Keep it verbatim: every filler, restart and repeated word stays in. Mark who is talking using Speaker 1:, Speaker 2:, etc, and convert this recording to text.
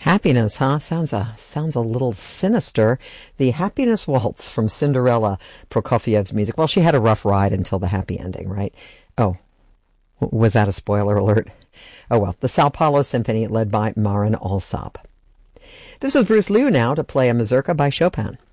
Speaker 1: Happiness, huh? Sounds a, sounds a little sinister. The Happiness Waltz from Cinderella, Prokofiev's music. Well, she had a rough ride until the happy ending, right? Oh, was that a spoiler alert? Oh, well, the Sao Paulo Symphony led by Marin Alsop. This is Bruce Liu now to play a mazurka by Chopin.